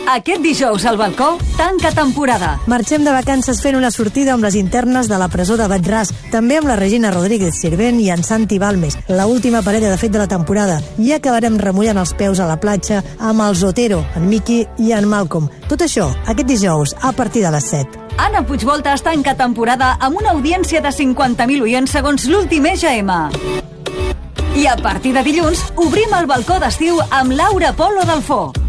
Aquest dijous al balcó tanca temporada. Marxem de vacances fent una sortida amb les internes de la presó de Batràs, també amb la Regina Rodríguez Sirvent i en Santi Balmes, la última parella de fet de la temporada, i acabarem remullant els peus a la platja amb els Otero, en Miki i en Malcolm. Tot això, aquest dijous, a partir de les 7. Anna Puigvolta tanca temporada amb una audiència de 50.000 oients segons l'últim EGM. I a partir de dilluns, obrim el balcó d'estiu amb Laura Polo Dalfó.